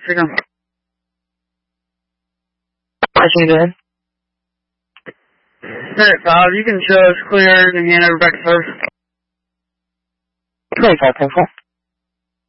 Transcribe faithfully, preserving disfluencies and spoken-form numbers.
Freedom. I see you doing. Alright, Bob, you can show us clear and hand over back to service. twenty-five, ten four.